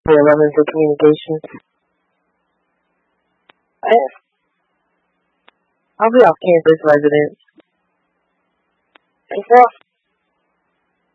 Your levels of communication. I'll be off campus residents.